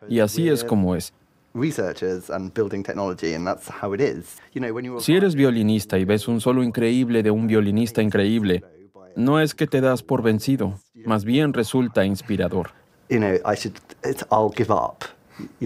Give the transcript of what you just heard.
Y así es como es. Si eres violinista y ves un solo increíble de un violinista increíble, no es que te das por vencido, más bien resulta inspirador.